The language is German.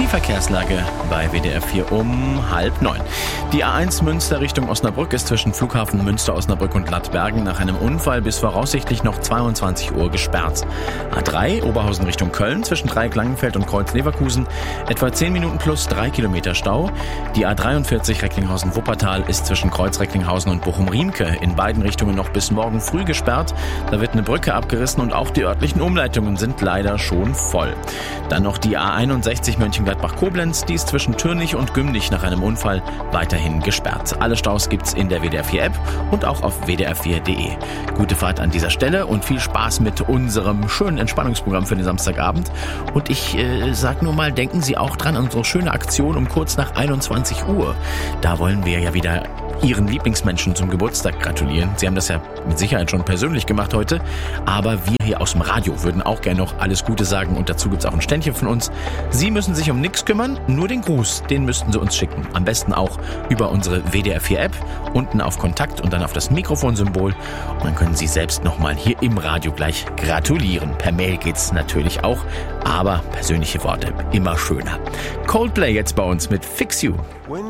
Die Verkehrslage bei WDR 4 um 8:30. Die A1 Münster Richtung Osnabrück ist zwischen Flughafen Münster, Osnabrück und Lattbergen nach einem Unfall bis voraussichtlich noch 22 Uhr gesperrt. A3 Oberhausen Richtung Köln zwischen Dreieck Langenfeld und Kreuz Leverkusen etwa 10 Minuten plus 3 Kilometer Stau. Die A43 Recklinghausen-Wuppertal ist zwischen Kreuz Recklinghausen und Bochum-Riemke in beiden Richtungen noch bis morgen früh gesperrt. Da wird eine Brücke abgerissen und auch die örtlichen Umleitungen sind leider schon voll. Dann noch die A61 Mönchengladbach-Koblenz, die ist zwischen Türnich und Gümnich nach einem Unfall weiterhin gesperrt. Alle Staus gibt's in der WDR 4 App und auch auf wdr4.de. Gute Fahrt an dieser Stelle und viel Spaß mit unserem schönen Entspannungsprogramm für den Samstagabend. Und ich sag nur mal, denken Sie auch dran an unsere schöne Aktion um kurz nach 21 Uhr. Da wollen wir ja wieder Ihren Lieblingsmenschen zum Geburtstag gratulieren. Sie haben das ja mit Sicherheit schon persönlich gemacht heute, aber wir hier aus dem Radio würden auch gerne noch alles Gute sagen und dazu gibt's auch ein Ständchen von uns. Sie müssen sich um nichts kümmern, nur den Gruß, den müssten Sie uns schicken. Am besten auch über unsere WDR 4 App, unten auf Kontakt und dann auf das Mikrofonsymbol und dann können Sie selbst nochmal hier im Radio gleich gratulieren. Per Mail geht's natürlich auch, aber persönliche Worte immer schöner. Coldplay jetzt bei uns mit Fix You.